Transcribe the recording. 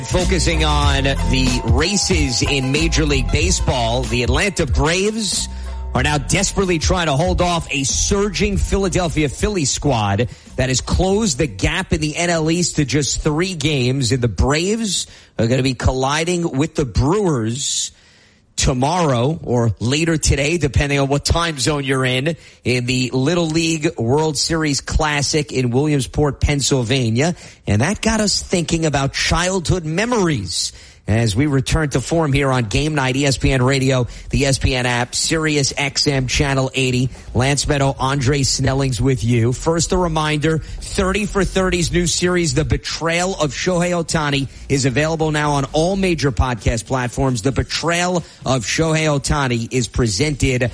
Focusing on the races in Major League Baseball, the Atlanta Braves are now desperately trying to hold off a surging Philadelphia Phillies squad that has closed the gap in the NL East to just 3 games. And the Braves are going to be colliding with the Brewers tomorrow or later today, depending on what time zone you're in the Little League World Series Classic in Williamsport, Pennsylvania. And that got us thinking about childhood memories as we return to form here on Game Night, ESPN Radio, the ESPN app, Sirius XM Channel 80. Lance Meadow, Andre Snellings with you. First, a reminder, 30 for 30's new series, The Betrayal of Shohei Ohtani, is available now on all major podcast platforms. The Betrayal of Shohei Ohtani is presented